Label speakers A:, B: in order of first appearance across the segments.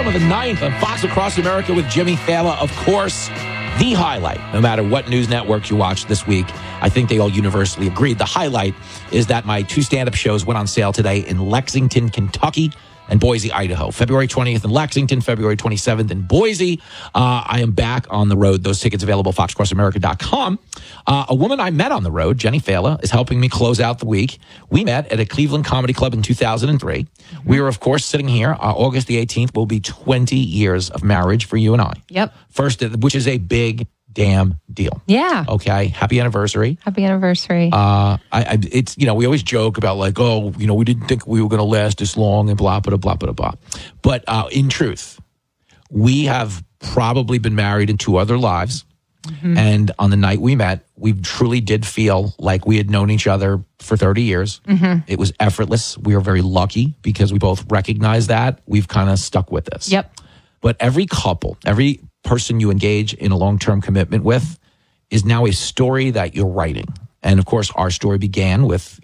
A: bottom of the ninth on Fox Across America with Jimmy Fallon. Of course, the highlight, no matter what news networks you watch this week, I think they all universally agreed. The highlight is that my 2 stand-up shows went on sale today in Lexington, Kentucky, and Boise, Idaho. February 20th in Lexington, February 27th in Boise. I am back on the road. Those tickets available at foxcrossamerica.com. A woman I met on the road, Jenny Fallon, is helping me close out the week. We met at a Cleveland Comedy Club in 2003. Mm-hmm. We were, of course, sitting here. August the 18th will be 20 years of marriage for you and I.
B: Yep.
A: First, which is a big damn deal.
B: Yeah.
A: Okay. Happy anniversary.
B: Happy anniversary.
A: It's, we always joke about like, oh, we didn't think we were going to last this long and blah, blah, blah, blah, blah. But in truth, we have probably been married in 2 other lives. Mm-hmm. And on the night we met, we truly did feel like we had known each other for 30 years. Mm-hmm. It was effortless. We were very lucky because we both recognized that. We've kind of stuck with this.
B: Yep.
A: But every couple, every person you engage in a long-term commitment with is now a story that you're writing. And of course, our story began with,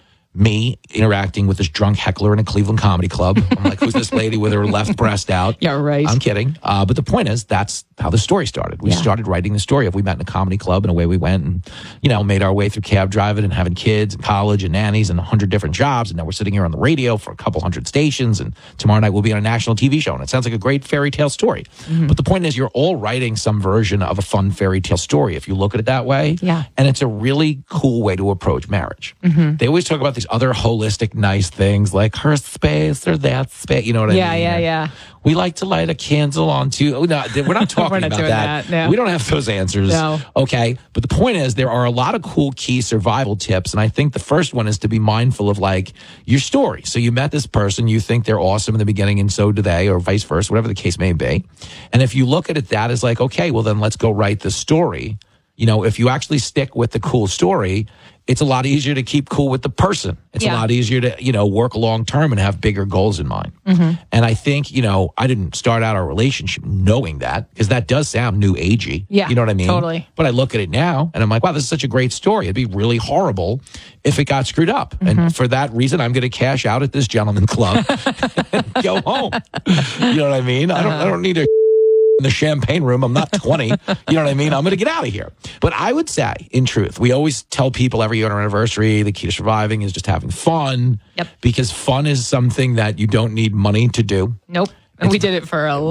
A: me interacting with this drunk heckler in a Cleveland comedy club. I'm like, who's this lady with her left breast out?
B: Yeah, right.
A: I'm kidding. But the point is, that's how the story started. We started writing the story of we met in a comedy club and away we went and, made our way through cab driving and having kids and college and nannies and 100 different jobs. And now we're sitting here on the radio for a couple hundred stations. And tomorrow night we'll be on a national TV show. And it sounds like a great fairy tale story. Mm-hmm. But the point is, you're all writing some version of a fun fairy tale story if you look at it that way.
B: Yeah.
A: And it's a really cool way to approach marriage. Mm-hmm. They always talk about these other holistic, nice things like her space or that space. You know what I mean?
B: Yeah.
A: We like to light a candle on too. Oh, no, we're not talking
B: we're not
A: about
B: doing
A: that.
B: No.
A: We don't have those answers.
B: No.
A: Okay. But the point is, there are a lot of cool key survival tips. And I think the first one is to be mindful of like your story. So you met this person, you think they're awesome in the beginning, and so do they, or vice versa, whatever the case may be. And if you look at it that as like, okay, well, then let's go write the story. If you actually stick with the cool story, it's a lot easier to keep cool with the person. It's a lot easier to, work long term and have bigger goals in mind. Mm-hmm. And I think, I didn't start out our relationship knowing that, because that does sound new agey.
B: Yeah,
A: you know what I mean? Totally. But I look at it now and I'm like, wow, this is such a great story. It'd be really horrible if it got screwed up. Mm-hmm. And for that reason, I'm going to cash out at this gentleman club and go home. You know what I mean? I don't need a in the champagne room. I'm not 20. You know what I mean? I'm going to get out of here. But I would say, in truth, we always tell people every year on our anniversary, the key to surviving is just having fun.
B: Yep.
A: Because fun is something that you don't need money to do.
B: Nope. And we did it for a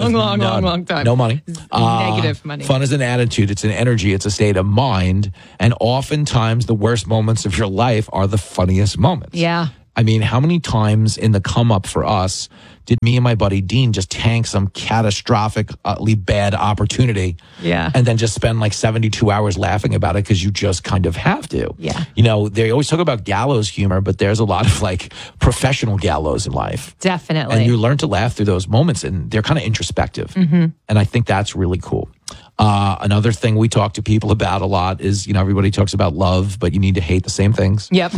B: long time.
A: No money.
B: Negative money.
A: Fun is an attitude. It's an energy. It's a state of mind. And oftentimes the worst moments of your life are the funniest moments.
B: Yeah.
A: I mean, how many times in the come up for us did me and my buddy Dean just tank some catastrophically bad opportunity?
B: Yeah.
A: And then just spend like 72 hours laughing about it because you just kind of have to.
B: Yeah.
A: They always talk about gallows humor, but there's a lot of like professional gallows in life.
B: Definitely.
A: And you learn to laugh through those moments, and they're kind of introspective. Mm-hmm. And I think that's really cool. Another thing we talk to people about a lot is, everybody talks about love, but you need to hate the same things.
B: Yep.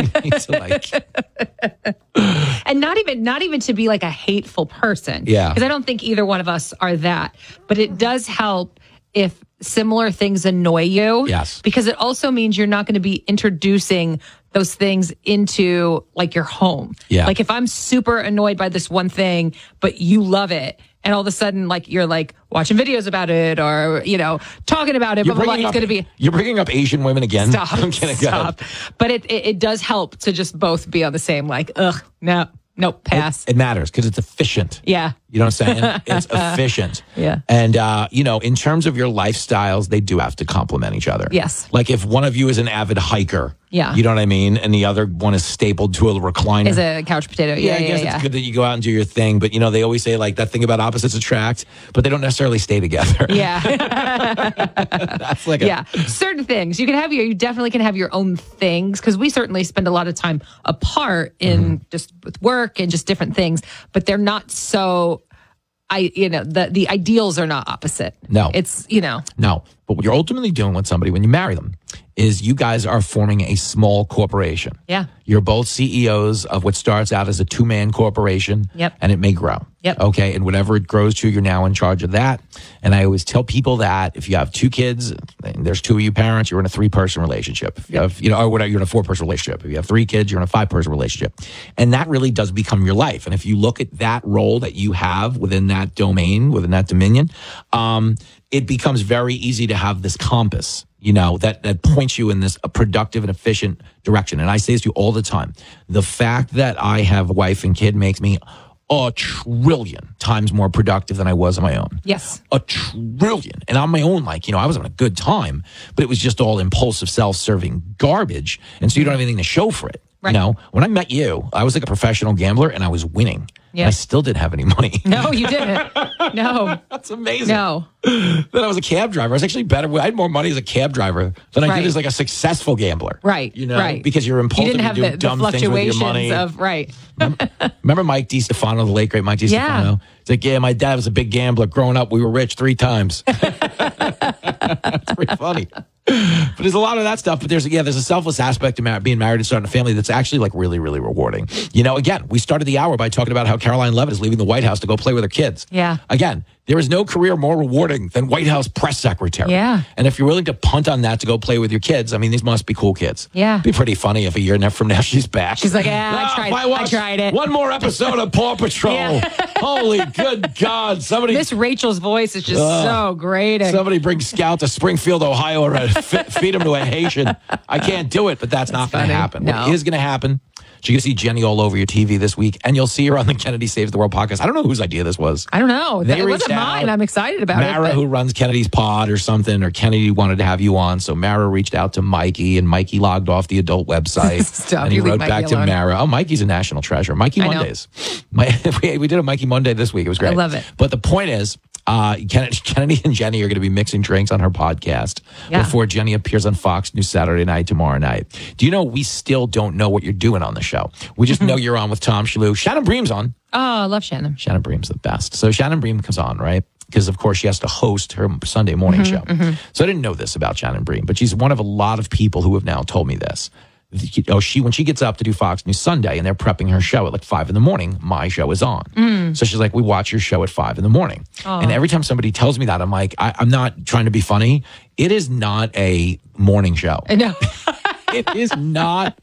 A: To
B: and not even to be like a hateful person.
A: Yeah.
B: Because I don't think either one of us are that. But it does help if similar things annoy you.
A: Yes.
B: Because it also means you're not going to be introducing those things into like your home.
A: Yeah.
B: Like if I'm super annoyed by this one thing, but you love it, and all of a sudden, like you're like watching videos about it or, talking about it, it's going to be.
A: You're bringing up Asian women again.
B: Stop.
A: I'm kidding.
B: Stop. But it does help to just both be on the same, like, nope, pass.
A: It matters because it's efficient.
B: Yeah.
A: You know what I'm saying? It's efficient.
B: Yeah.
A: And, in terms of your lifestyles, they do have to complement each other.
B: Yes.
A: Like if one of you is an avid hiker,
B: yeah,
A: you know what I mean? And the other one is stapled to a recliner.
B: Is a couch potato.
A: I guess it's good that you go out and do your thing. But, they always say like that thing about opposites attract, but they don't necessarily stay together.
B: Yeah.
A: That's like
B: certain things. You definitely can have your own things, because we certainly spend a lot of time apart in just with work and just different things, but they're not so... the ideals are not opposite.
A: No.
B: It's,
A: No. But what you're ultimately doing with somebody when you marry them is you guys are forming a small corporation.
B: Yeah.
A: You're both CEOs of what starts out as a 2-man corporation.
B: Yep.
A: And it may grow.
B: Yep.
A: Okay. And whatever it grows to, you're now in charge of that. And I always tell people that if you have 2 kids, and there's 2 of you parents, you're in a 3-person relationship. If you have, or whatever, you're in a 4-person relationship. If you have 3 kids, you're in a 5-person relationship. And that really does become your life. And if you look at that role that you have within that domain, within that dominion, it becomes very easy to have this compass, that points you in this productive and efficient direction. And I say this to you all the time. The fact that I have a wife and kid makes me a trillion times more productive than I was on my own.
B: Yes.
A: A trillion. And on my own, I was having a good time, but it was just all impulsive, self-serving garbage. And so you don't have anything to show for it.
B: Right.
A: When I met you, I was like a professional gambler and I was winning.
B: Yeah.
A: And I still didn't have any money.
B: No, you didn't. No.
A: That's amazing.
B: No.
A: Then I was a cab driver. I was actually better. I had more money as a cab driver than I did as like a successful gambler.
B: Right. Right.
A: Because you're impulsive.
B: You didn't have
A: doing dumb things with your money.
B: Right.
A: Remember Mike DiStefano, the late great Mike DiStefano?
B: Yeah.
A: It's like, yeah, my dad was a big gambler. Growing up, we were rich 3 times. It's pretty funny. But there's a lot of that stuff. But there's a selfless aspect to being married and starting a family that's actually really, really rewarding. Again, we started the hour by talking about how Caroline Levitt is leaving the White House to go play with her kids.
B: Yeah.
A: Again, there is no career more rewarding than White House press secretary.
B: Yeah.
A: And if you're willing to punt on that to go play with your kids, these must be cool kids.
B: Yeah.
A: It'd be pretty funny if a year from now she's back.
B: She's like, I tried it.
A: One more episode of Paw Patrol. Yeah. Holy good God. Somebody.
B: Miss Rachel's voice is just so great.
A: Somebody bring Scout to Springfield, Ohio, or feed him to a Haitian. I can't do it, but that's not going to happen.
B: No.
A: What is going to happen? You're going to see Jenny all over your TV this week, and you'll see her on the Kennedy Saves the World podcast. I don't know whose idea this was.
B: I don't know. It wasn't
A: out.
B: mine. I'm excited about
A: Mara, who runs Kennedy's pod or something, or Kennedy wanted to have you on. So Mara reached out to Mikey, and Mikey logged off the adult website. And he wrote back to Mara. Oh, Mikey's a national treasure. Mikey Mondays. We did a Mikey Monday this week. It was great.
B: I love it.
A: But the point is, Kennedy and Jenny are going to be mixing drinks on her podcast before Jenny appears on Fox News Saturday night tomorrow night. Do you know we still don't know what you're doing on the show? We just know you're on with Tom Shalhoub. Shannon Bream's on.
B: Oh, I love Shannon.
A: Shannon Bream's the best. So Shannon Bream comes on, right? Because, of course, she has to host her Sunday morning show. So I didn't know this about Shannon Bream, but she's one of a lot of people who have now told me this. When she gets up to do Fox News Sunday and they're prepping her show at 5 a.m, my show is on. So she's like, we watch your show at 5 a.m. And every time somebody tells me that, I'm like, I'm not trying to be funny. It is not a morning show.
B: I know.
A: It is not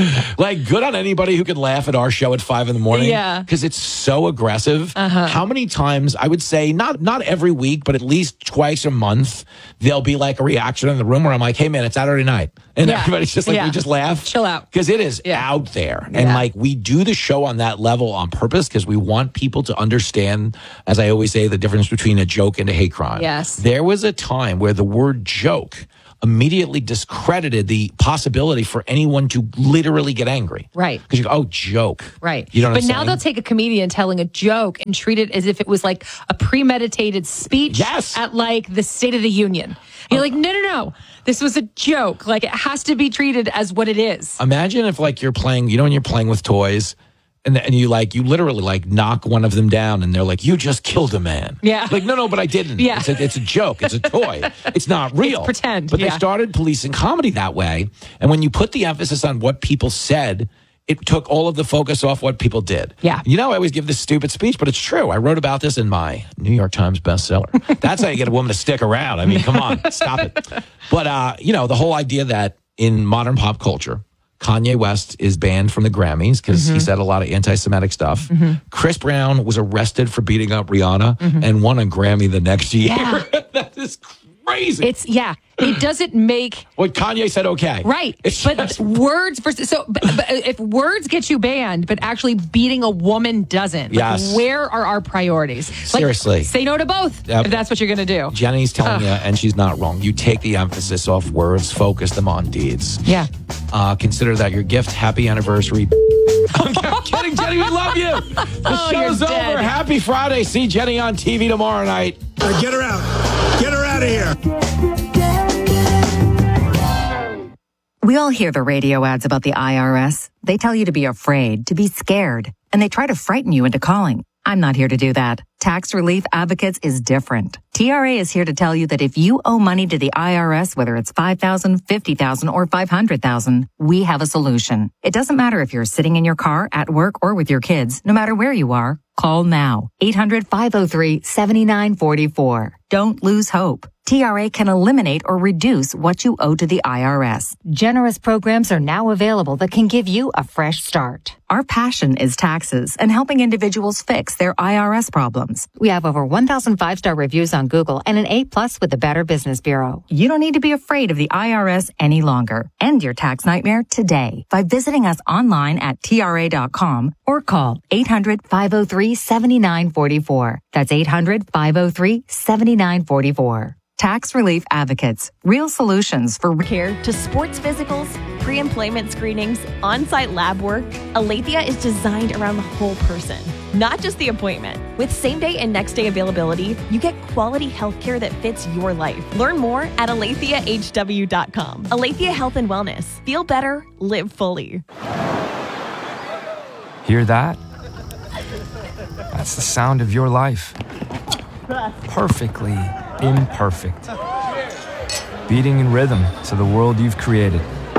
A: good on anybody who can laugh at our show at 5 a.m.
B: Yeah.
A: Because it's so aggressive. How many times, I would say, not every week, but at least twice a month, there'll be a reaction in the room where I'm like, hey man, it's Saturday night. And everybody's just we just laugh.
B: Chill out.
A: Because it is out there. And we do the show on that level on purpose because we want people to understand, as I always say, the difference between a joke and a hate crime.
B: Yes.
A: There was a time where the word joke immediately discredited the possibility for anyone to literally get angry.
B: Right.
A: Because you go, oh, joke.
B: Right.
A: You know what I'm saying?
B: But now they'll take a comedian telling a joke and treat it as if it was a premeditated speech at the State of the Union. You're like, no. This was a joke. It has to be treated as what it is.
A: Imagine if you're playing, when you're playing with toys, and you literally knock one of them down and they're like, you just killed a man.
B: Yeah.
A: No, but I didn't.
B: Yeah.
A: It's a joke. It's a toy. It's not real.
B: It's pretend.
A: But they started policing comedy that way. And when you put the emphasis on what people said, it took all of the focus off what people did.
B: Yeah.
A: I always give this stupid speech, but it's true. I wrote about this in my New York Times bestseller. That's how you get a woman to stick around. Come on, stop it. But, the whole idea that in modern pop culture, Kanye West is banned from the Grammys because he said a lot of anti-Semitic stuff. Chris Brown was arrested for beating up Rihanna and won a Grammy the next year.
B: Yeah.
A: That is crazy.
B: It doesn't make
A: what Kanye said okay.
B: Right. But words versus but if words get you banned, but actually beating a woman doesn't. Where are our priorities?
A: Seriously.
B: Say no to both if that's what you're going to do.
A: Jenny's telling you, and she's not wrong. You take the emphasis off words, focus them on deeds.
B: Yeah.
A: Consider that your gift. Happy anniversary. I'm kidding, Jenny. We love you. The show's over. Happy Friday. See Jenny on TV tomorrow night.
C: Get her out. Get her out of here.
D: We all hear the radio ads about the IRS. They tell you to be afraid, to be scared, and they try to frighten you into calling. I'm not here to do that. Tax Relief Advocates is different. TRA is here to tell you that if you owe money to the IRS, whether it's $5,000, $50,000, or $500,000, we have a solution. It doesn't matter if you're sitting in your car, at work, or with your kids. No matter where you are, call now. 800-503-7944. Don't lose hope. TRA can eliminate or reduce what you owe to the IRS. Generous programs are now available that can give you a fresh start. Our passion is taxes and helping individuals fix their IRS problems. We have over 1,000 5-star reviews on Google and an A+ with the Better Business Bureau. You don't need to be afraid of the IRS any longer. End your tax nightmare today by visiting us online at TRA.com or call 800-503-7944. That's 800-503-7944. Tax Relief Advocates. Real solutions for
E: care to sports physicals, pre-employment screenings, on-site lab work. Aletheia is designed around the whole person, not just the appointment. With same-day and next-day availability, you get quality health care that fits your life. Learn more at AletheaHW.com. Aletheia Health and Wellness. Feel better, live fully.
F: Hear that? That's the sound of your life. Perfectly imperfect. Beating in rhythm to the world you've created.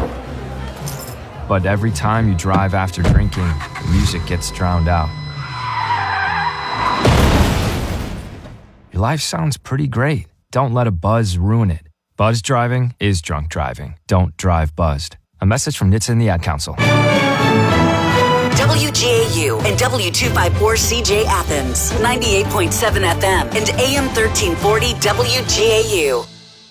F: But every time you drive after drinking, the music gets drowned out. Your life sounds pretty great. Don't let a buzz ruin it. Buzz driving is drunk driving. Don't drive buzzed. A message from NHTSA and the Ad Council.
G: WGAU and W254CJ Athens, 98.7 FM and AM 1340 WGAU.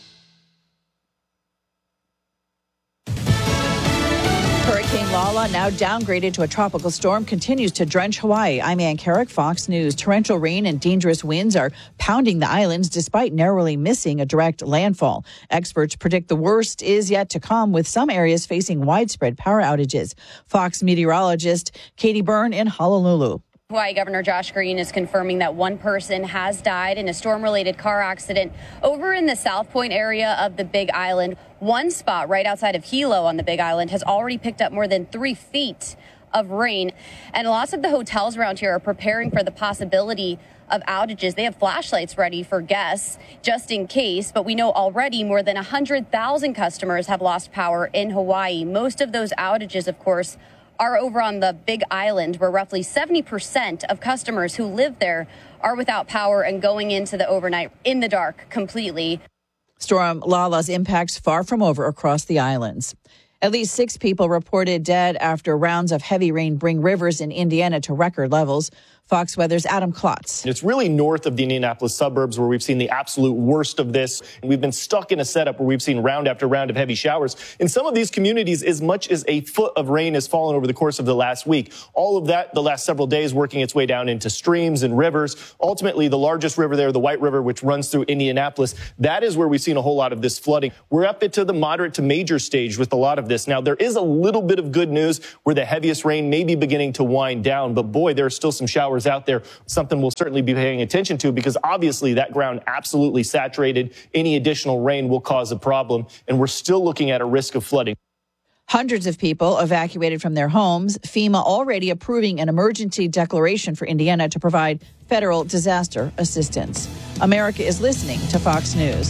H: Hurricane Lala, now downgraded to a tropical storm, continues to drench Hawaii. I'm Ann Carrick, Fox News. Torrential rain and dangerous winds are pounding the islands despite narrowly missing a direct landfall. Experts predict the worst is yet to come, with some areas facing widespread power outages. Fox meteorologist Katie Byrne in Honolulu.
I: Hawaii Governor Josh Green is confirming that one person has died in a storm-related car accident over in the South Point area of the Big Island. One spot right outside of Hilo on the Big Island has already picked up more than 3 feet of rain. And lots of the hotels around here are preparing for the possibility of outages. They have flashlights ready for guests just in case. But we know already more than 100,000 customers have lost power in Hawaii. Most of those outages, of course, are over on the Big Island, where roughly 70% of customers who live there are without power and going into the overnight in the dark completely.
H: Storm Lala's impacts far from over across the islands. At least 6 people reported dead after rounds of heavy rain bring rivers in Indiana to record levels. Fox Weather's Adam Klotz.
J: It's really north of the Indianapolis suburbs where we've seen the absolute worst of this. We've been stuck in a setup where we've seen round after round of heavy showers. In some of these communities, as much as a foot of rain has fallen over the course of the last week. All of that, the last several days, working its way down into streams and rivers. Ultimately, the largest river there, the White River, which runs through Indianapolis, that is where we've seen a whole lot of this flooding. We're up into the moderate to major stage with a lot of this. Now, there is a little bit of good news where the heaviest rain may be beginning to wind down. But boy, there are still some showers out there. Something we'll certainly be paying attention to, because obviously that ground absolutely saturated. Any additional rain will cause a problem, and we're still looking at a risk of flooding.
H: Hundreds of people evacuated from their homes. FEMA already approving an emergency declaration for Indiana to provide federal disaster assistance. America is listening to Fox News.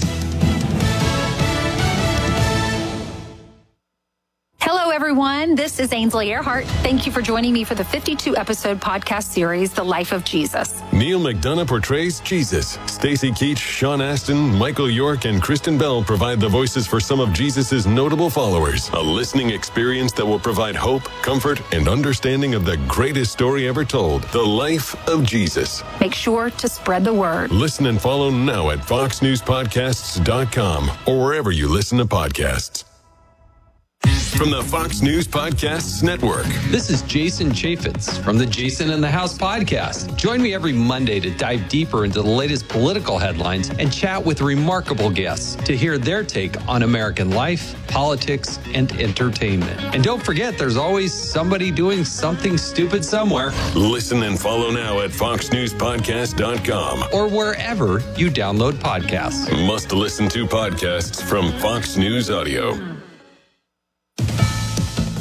B: Hello, everyone. This is Ainsley Earhart. Thank you for joining me for the 52-episode podcast series, The Life of Jesus.
K: Neil McDonough portrays Jesus. Stacey Keach, Sean Astin, Michael York, and Kristen Bell provide the voices for some of Jesus' notable followers. A listening experience that will provide hope, comfort, and understanding of the greatest story ever told, The Life of Jesus.
B: Make sure to spread the word.
K: Listen and follow now at foxnewspodcasts.com or wherever you listen to podcasts. From the Fox News Podcasts Network.
L: This is Jason Chaffetz from the Jason in the House podcast. Join me every Monday to dive deeper into the latest political headlines and chat with remarkable guests to hear their take on American life, politics, and entertainment. And don't forget, there's always somebody doing something stupid somewhere.
K: Listen and follow now at foxnewspodcast.com
L: or wherever you download podcasts.
K: Must listen to podcasts from Fox News Audio.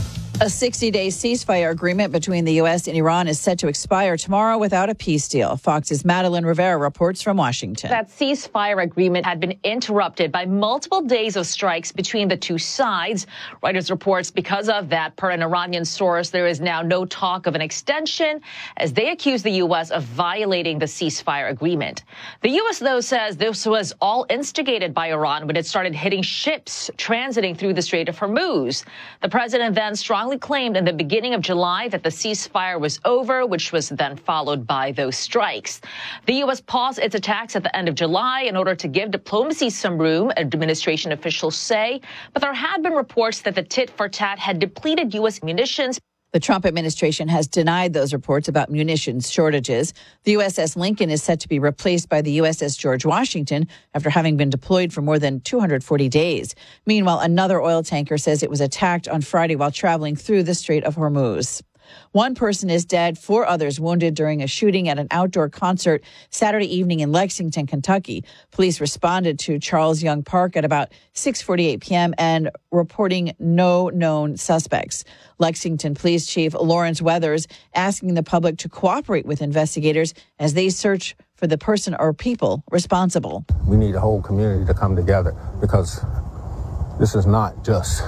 H: A 60-day ceasefire agreement between the U.S. and Iran is set to expire tomorrow without a peace deal. Fox's Madeline Rivera reports from Washington.
M: That ceasefire agreement had been interrupted by multiple days of strikes between the two sides. Reuters reports because of that, per an Iranian source, there is now no talk of an extension as they accuse the U.S. of violating the ceasefire agreement. The U.S., though, says this was all instigated by Iran when it started hitting ships transiting through the Strait of Hormuz. The president then strongly claimed in the beginning of July that the ceasefire was over, which was then followed by those strikes. The U.S. paused its attacks at the end of July in order to give diplomacy some room, administration officials say, but there had been reports that the tit-for-tat had depleted U.S. munitions.
H: The Trump administration has denied those reports about munitions shortages. The USS Lincoln is set to be replaced by the USS George Washington after having been deployed for more than 240 days. Meanwhile, another oil tanker says it was attacked on Friday while traveling through the Strait of Hormuz. One person is dead, 4 others wounded during a shooting at an outdoor concert Saturday evening in Lexington, Kentucky. Police responded to Charles Young Park at about 6:48 p.m. and reporting no known suspects. Lexington Police Chief Lawrence Weathers asking the public to cooperate with investigators as they search for the person or people responsible.
N: We need the whole community to come together because this is not just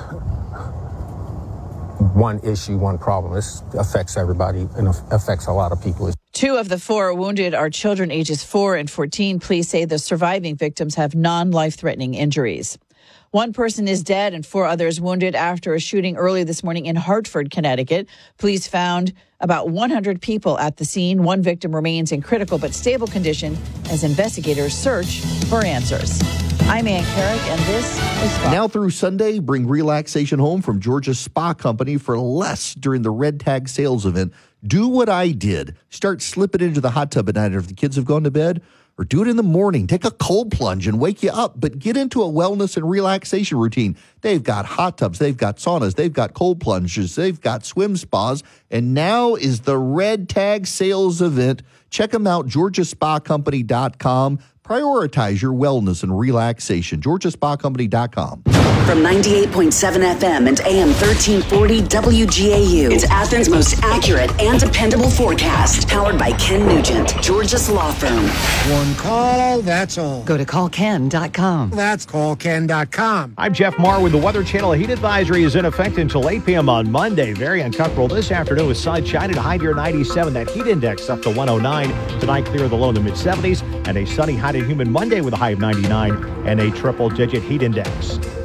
N: one issue, one problem. This affects everybody and affects a lot of people.
H: 2 of the 4 wounded are children ages 4 and 14. Police say the surviving victims have non-life-threatening injuries. 1 person is dead and 4 others wounded after a shooting early this morning in Hartford, Connecticut. Police found about 100 people at the scene. 1 victim remains in critical but stable condition as investigators search for answers. I'm Ann Carrick, and this is Fox.
O: Now through Sunday, bring relaxation home from Georgia Spa Company for less during the Red Tag sales event. Do what I did. Start slipping into the hot tub at night if the kids have gone to bed, or do it in the morning. Take a cold plunge and wake you up, but get into a wellness and relaxation routine. They've got hot tubs, they've got saunas, they've got cold plunges, they've got swim spas, and now is the Red Tag sales event. Check them out, georgiaspacompany.com. Prioritize your wellness and relaxation. georgiaspacompany.com.
G: From 98.7 FM and AM 1340 WGAU, it's Athens' most accurate and dependable forecast. Powered by Ken Nugent, Georgia's law firm.
P: One call, that's all.
Q: Go to callken.com.
P: That's callken.com.
R: I'm Jeff Marr with the Weather Channel. A heat advisory is in effect until 8 p.m. on Monday. Very uncomfortable this afternoon with sunshine and a high near 97. That heat index up to 109. Tonight, clear the low in the mid-70s and a sunny, hot and humid Monday with a high of 99 and a triple-digit heat index.